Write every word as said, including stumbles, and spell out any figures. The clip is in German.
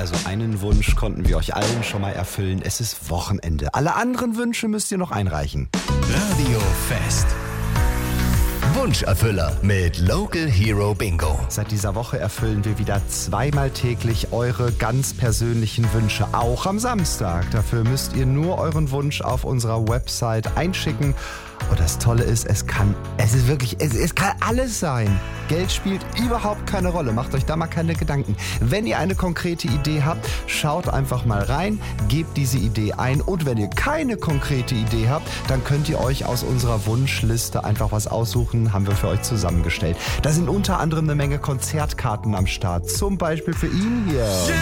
Also einen Wunsch konnten wir euch allen schon mal erfüllen. Es ist Wochenende. Alle anderen Wünsche müsst ihr noch einreichen. Radio Fest. Wunscherfüller mit Local Hero Bingo. Seit dieser Woche erfüllen wir wieder zweimal täglich eure ganz persönlichen Wünsche, auch am Samstag. Dafür müsst ihr nur euren Wunsch auf unserer Website einschicken. Und das Tolle ist, es kann, es ist wirklich, es, es kann alles sein. Geld spielt überhaupt keine Rolle. Macht euch da mal keine Gedanken. Wenn ihr eine konkrete Idee habt, schaut einfach mal rein, gebt diese Idee ein. Und wenn ihr keine konkrete Idee habt, dann könnt ihr euch aus unserer Wunschliste einfach was aussuchen, haben wir für euch zusammengestellt. Da sind unter anderem eine Menge Konzertkarten am Start. Zum Beispiel für ihn hier.